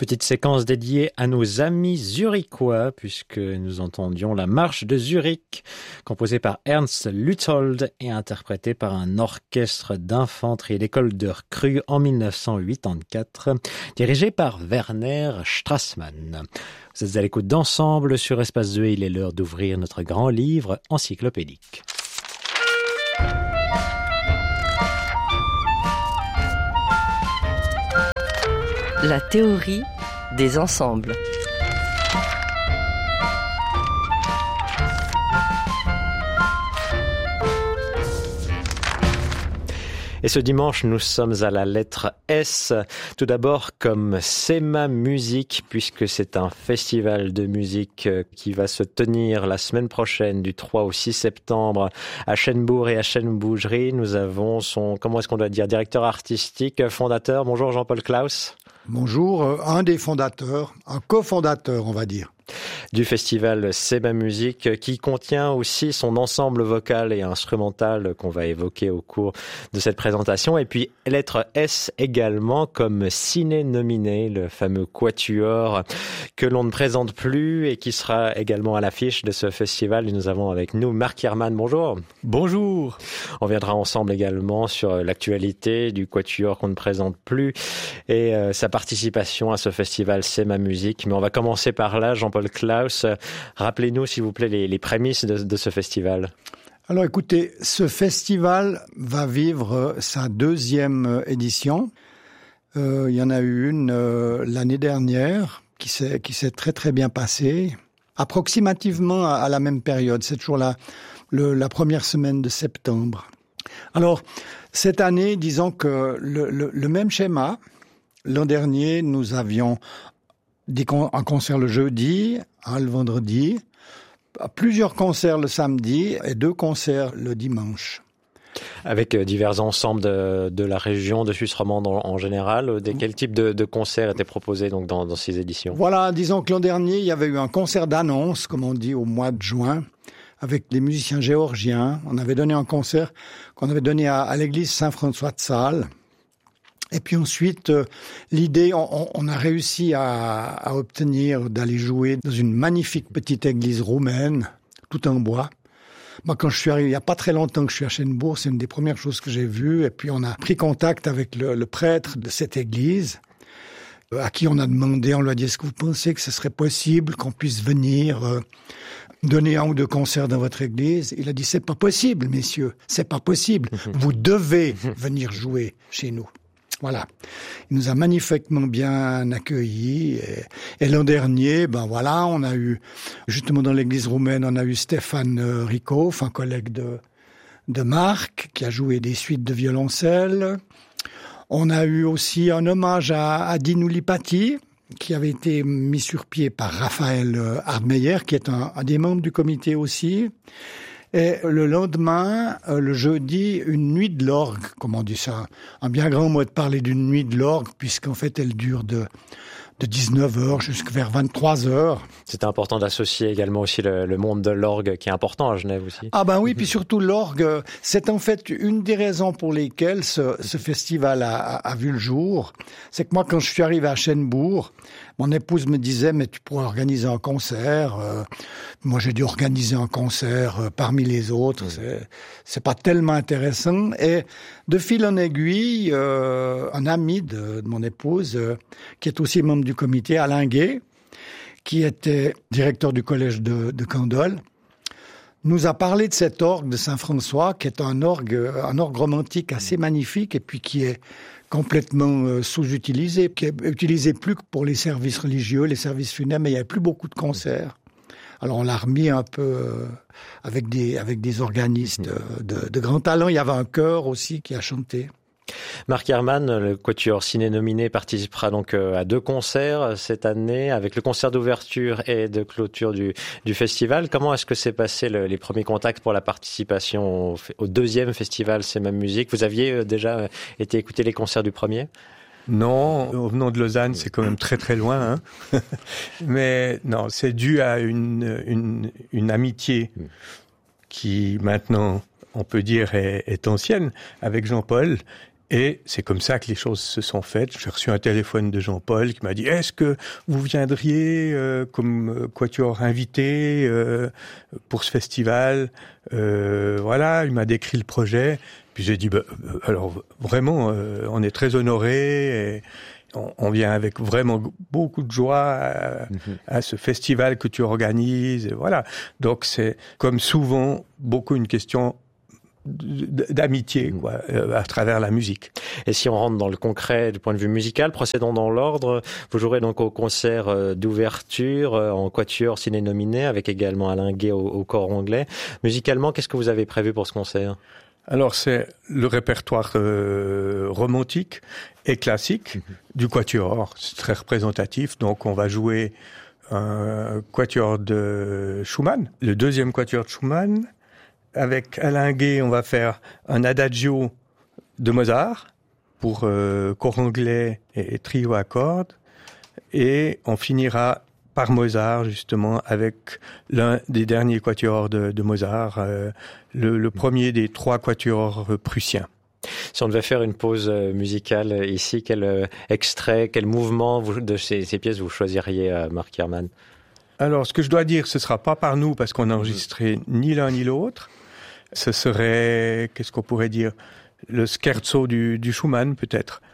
Petite séquence dédiée à nos amis zurichois, puisque nous entendions la marche de Zurich, composée par Ernst Lützold et interprétée par un orchestre d'infanterie, l'école de Krü en 1984, dirigé par Werner Strassmann. Vous êtes à l'écoute d'Ensemble sur Espace 2 et il est l'heure d'ouvrir notre grand livre encyclopédique. La théorie des ensembles. Et ce dimanche, nous sommes à la lettre S. Tout d'abord, comme SEMA Musique, puisque c'est un festival de musique qui va se tenir la semaine prochaine, du 3 au 6 septembre, à Chênebourg et à Chêne-Bougerie. Nous avons son, comment est-ce qu'on doit dire, directeur artistique, fondateur. Bonjour Jean-Paul Klaus. Bonjour, un des fondateurs, un cofondateur, on va dire. Du festival SEMA Musique, qui contient aussi son ensemble vocal et instrumental qu'on va évoquer au cours de cette présentation. Et puis, lettre S également, comme ciné nominé, le fameux quatuor que l'on ne présente plus et qui sera également à l'affiche de ce festival. Et nous avons avec nous Marc Herman. Bonjour. Bonjour. On viendra ensemble également sur l'actualité du quatuor qu'on ne présente plus et sa participation à ce festival SEMA Musique. Mais on va commencer par là, Jean-Paul Klaus. Rappelez-nous, s'il vous plaît, les prémices de ce festival. Alors écoutez, ce festival va vivre sa deuxième édition. Il y en a eu une l'année dernière qui s'est très très bien passée. Approximativement à la même période, c'est toujours la première semaine de septembre. Alors, cette année, disons que le même schéma. L'an dernier, nous avions un concert le jeudi, le vendredi, plusieurs concerts le samedi et 2 concerts le dimanche. Avec divers ensembles de la région de Suisse romande en général, quel type de concerts étaient proposés donc dans ces éditions? Voilà, disons que l'an dernier, il y avait eu un concert d'annonce, comme on dit, au mois de juin, avec des musiciens géorgiens. On avait donné un concert qu'on avait donné à l'église Saint-François de Sales. Et puis ensuite, l'idée, on a réussi à obtenir d'aller jouer dans une magnifique petite église roumaine, tout en bois. Moi, quand je suis arrivé, il n'y a pas très longtemps que je suis à Chênebourg, c'est une des premières choses que j'ai vues. Et puis on a pris contact avec le prêtre de cette église, à qui on a demandé, on lui a dit, est-ce que vous pensez que ce serait possible qu'on puisse venir donner 1 ou 2 concerts dans votre église? Il a dit, c'est pas possible, messieurs, c'est pas possible. Vous devez venir jouer chez nous. Voilà. Il nous a magnifiquement bien accueillis. Et l'an dernier, on a eu, justement dans l'église roumaine, on a eu Stéphane Rikov, un collègue de Marc, qui a joué des suites de violoncelle. On a eu aussi un hommage à Dinu Lipati, qui avait été mis sur pied par Raphaël Hardmeyer, qui est un des membres du comité aussi. Et le lendemain, le jeudi, une nuit de l'orgue, comme on dit ça, un bien grand mot de parler d'une nuit de l'orgue, puisqu'en fait elle dure de 19h jusqu'à vers 23h. C'était important d'associer également aussi le monde de l'orgue qui est important à Genève aussi. Ah ben oui, puis surtout l'orgue, c'est en fait une des raisons pour lesquelles ce festival a vu le jour. C'est que moi, quand je suis arrivé à Chênebourg, mon épouse me disait, mais tu pourrais organiser un concert. Moi, j'ai dû organiser un concert parmi les autres. C'est pas tellement intéressant. Et de fil en aiguille, un ami de mon épouse, qui est aussi membre du comité, Alain Gay, qui était directeur du collège de Candolle, nous a parlé de cet orgue de Saint-François, qui est un orgue romantique assez magnifique et puis qui est complètement sous-utilisé, qui est utilisé plus que pour les services religieux, les services funèbres, mais il n'y avait plus beaucoup de concerts. Alors on l'a remis un peu avec des organistes de grand talent. Il y avait un chœur aussi qui a chanté. Marc Herman, le quatuor ciné nominé, participera donc à 2 concerts cette année, avec le concert d'ouverture et de clôture du festival. Comment est-ce que s'est passé les premiers contacts pour la participation au deuxième festival SEMA Musique? Vous aviez déjà été écouter les concerts du premier? Non, venant de Lausanne, c'est quand même très très loin. Hein. Mais non, c'est dû à une amitié qui maintenant, on peut dire, est ancienne avec Jean-Paul. Et c'est comme ça que les choses se sont faites. J'ai reçu un téléphone de Jean-Paul qui m'a dit « Est-ce que vous viendriez comme quatuor invité pour ce festival ?» Voilà, il m'a décrit le projet. Puis j'ai dit alors vraiment, on est très honorés et on vient avec vraiment beaucoup de joie à ce festival que tu organises. Et voilà. Donc c'est comme souvent beaucoup une question d'amitié, quoi, à travers la musique. Et si on rentre dans le concret du point de vue musical, procédons dans l'ordre. Vous jouerez donc au concert d'ouverture en quatuor ciné-nominé avec également Alain Guet au cor anglais. Musicalement, qu'est-ce que vous avez prévu pour ce concert? Alors c'est le répertoire romantique et classique du quatuor. C'est très représentatif. Donc on va jouer un quatuor de Schumann, le deuxième quatuor de Schumann. Avec Alain Guet, on va faire un adagio de Mozart pour cor anglais et trio à cordes. Et on finira par Mozart, justement, avec l'un des derniers quatuors de Mozart, le premier des 3 quatuors prussiens. Si on devait faire une pause musicale ici, quel extrait, quel mouvement de ces pièces vous choisiriez, Marc Herman? Alors, ce que je dois dire, ce sera pas par nous, parce qu'on n'a enregistré ni l'un ni l'autre. Ce serait, qu'est-ce qu'on pourrait dire, le scherzo du Schumann, peut-être.